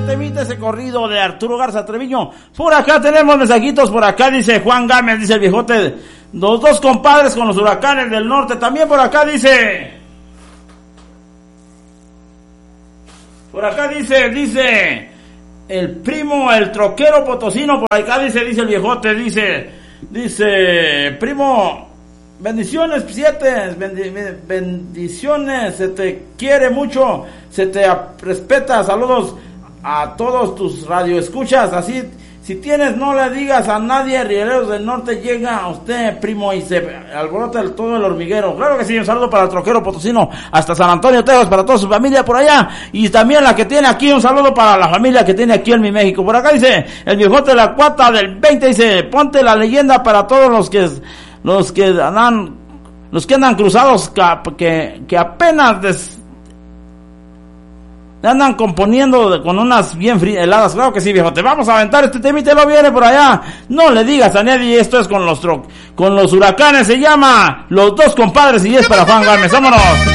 temita, ese corrido de Arturo Garza Treviño. Por acá tenemos mensajitos, por acá dice Juan Gámez, dice el viejote, los dos compadres con los huracanes del norte. También por acá dice el primo, el troquero potosino. Por acá dice el viejote, dice primo, bendiciones, bendiciones, se te quiere mucho, se te respeta, saludos a todos tus radioescuchas, así, si tienes, no le digas a nadie, Rieleros del Norte llega a usted, primo, y se alborota todo el hormiguero. Claro que sí, un saludo para el troquero potosino, hasta San Antonio, Texas, para toda su familia por allá, y también la que tiene aquí, un saludo para la familia que tiene aquí en mi México. Por acá dice, el viejote de la cuata del 20, dice, ponte la leyenda para todos los que andan cruzados, que apenas andan componiendo con unas bien heladas. Claro que sí, viejote. Vamos a aventar este tema y te lo viene por allá. No le digas a nadie, esto es con los huracanes, se llama Los Dos Compadres y es para Juan Gámez. Vámonos.